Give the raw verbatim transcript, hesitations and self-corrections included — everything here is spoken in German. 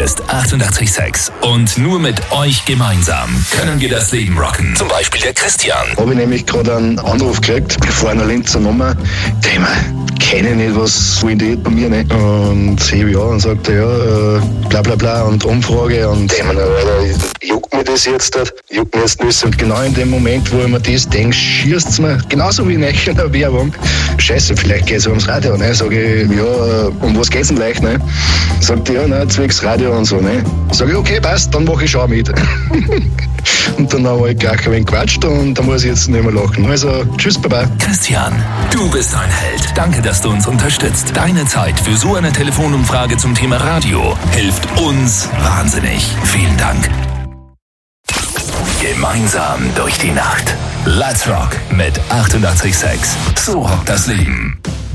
ist achtundachtzig Komma sechs. Und nur mit euch gemeinsam können wir das Leben rocken. Zum Beispiel der Christian. Habe ich nämlich gerade einen Anruf gekriegt von einer Linzer Nummer. Thema, kenne ich nicht, was wollen die bei mir nicht? Und ich ja und sagte, ja, äh, bla bla bla und Umfrage und Thema, Alter, juckt mir das jetzt dort? Juckt mir jetzt nicht. Und genau in dem Moment, wo ich mir das denke, schießt es mir, genauso wie in einer Werbung. Scheiße, vielleicht geht es ums Radio, ne? Sag ich, ja, um was geht's denn gleich, ne? Sagt ja, ne, zwecks Radio und so, ne? Sag ich, okay, passt, dann mache ich schon mit. Und dann haben wir gleich ein wenig gequatscht und da muss ich jetzt nicht mehr lachen. Also, tschüss, Baba. Christian, du bist ein Held. Danke, dass du uns unterstützt. Deine Zeit für so eine Telefonumfrage zum Thema Radio hilft uns wahnsinnig. Vielen Dank. Gemeinsam durch die Nacht. Let's Rock mit achtundachtzig Komma sechs. So rockt das Leben.